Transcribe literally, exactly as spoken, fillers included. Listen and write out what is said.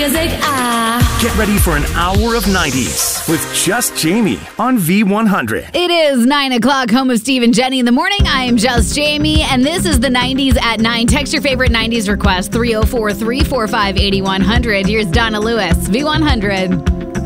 Music, ah. Get ready for an hour of nineties with Just Jamie on V one hundred. It is nine o'clock, home of Steve and Jenny in the morning. I am Just Jamie, and this is the nineties at nine. Text your favorite nineties request, three oh four, three four five, eight one hundred. Here's Donna Lewis, V one hundred.